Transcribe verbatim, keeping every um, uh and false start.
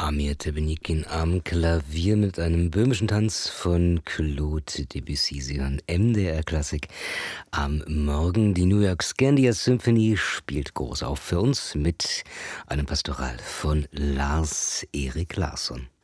Amir Tebenikin am Klavier mit einem böhmischen Tanz von Claude Debussy. Sie hören M D R Klassik am Morgen. Die New York Scandia Symphony spielt groß auf für uns mit einem Pastoral von Lars Erik Larsson.